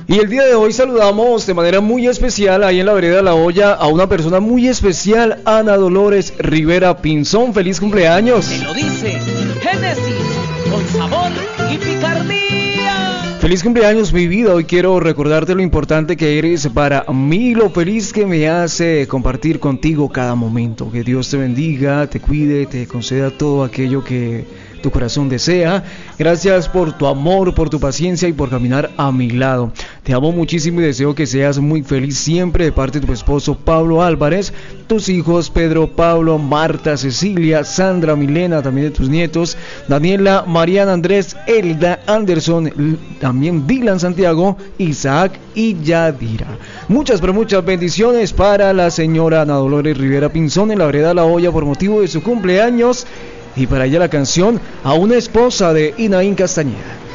Y el día de hoy saludamos de manera muy especial ahí en la vereda La Hoya a una persona muy especial, Ana Dolores Rivera Pinzón. ¡Feliz cumpleaños! Te lo dice Génesis, con sabor y picardía. Feliz cumpleaños, mi vida. Hoy quiero recordarte lo importante que eres para mí, lo feliz que me hace compartir contigo cada momento. Que Dios te bendiga, te cuide, te conceda todo aquello que tu corazón desea. Gracias por tu amor, por tu paciencia y por caminar a mi lado. Te amo muchísimo y deseo que seas muy feliz siempre, de parte de tu esposo Pablo Álvarez, tus hijos Pedro, Pablo, Marta, Cecilia, Sandra, Milena, también de tus nietos Daniela, Mariana, Andrés, Elda, Anderson, también Dylan, Santiago, Isaac y Yadira. Muchas pero muchas bendiciones para la señora Ana Dolores Rivera Pinzón en la vereda La Hoya por motivo de su cumpleaños. Y para ella la canción A una esposa de Inaín Castañeda.